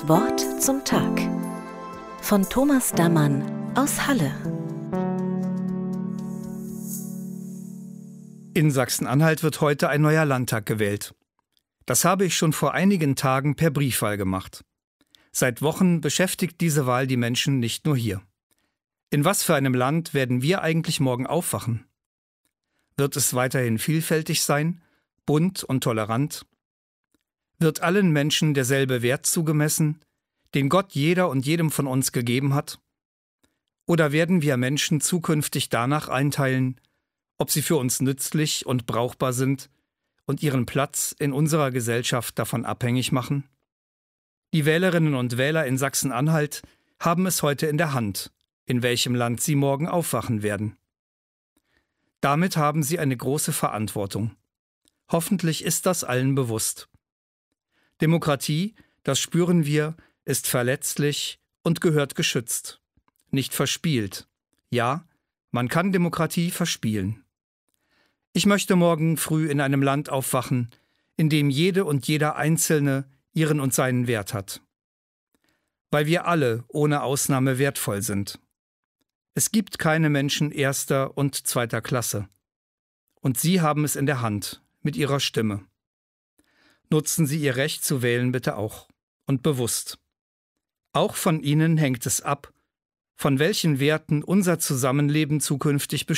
Das Wort zum Tag von Thomas Dammann aus Halle. In Sachsen-Anhalt wird heute ein neuer Landtag gewählt. Das habe ich schon vor einigen Tagen per Briefwahl gemacht. Seit Wochen beschäftigt diese Wahl die Menschen nicht nur hier. In was für einem Land werden wir eigentlich morgen aufwachen? Wird es weiterhin vielfältig sein, bunt und tolerant? Wird allen Menschen derselbe Wert zugemessen, den Gott jeder und jedem von uns gegeben hat? Oder werden wir Menschen zukünftig danach einteilen, ob sie für uns nützlich und brauchbar sind und ihren Platz in unserer Gesellschaft davon abhängig machen? Die Wählerinnen und Wähler in Sachsen-Anhalt haben es heute in der Hand, in welchem Land sie morgen aufwachen werden. Damit haben sie eine große Verantwortung. Hoffentlich ist das allen bewusst. Demokratie, das spüren wir, ist verletzlich und gehört geschützt, nicht verspielt. Ja, man kann Demokratie verspielen. Ich möchte morgen früh in einem Land aufwachen, in dem jede und jeder Einzelne ihren und seinen Wert hat. Weil wir alle ohne Ausnahme wertvoll sind. Es gibt keine Menschen erster und zweiter Klasse. Und Sie haben es in der Hand, mit Ihrer Stimme. Nutzen Sie Ihr Recht zu wählen bitte auch. Und bewusst. Auch von Ihnen hängt es ab, von welchen Werten unser Zusammenleben zukünftig bestimmt.